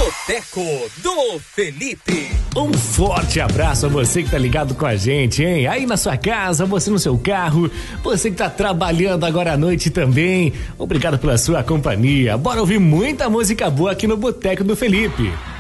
Boteco do Felipe. Um forte abraço a você que tá ligado com a gente, hein? Aí na sua casa, você no seu carro, você que tá trabalhando agora à noite também. Obrigado pela sua companhia. Bora ouvir muita música boa aqui no Boteco do Felipe.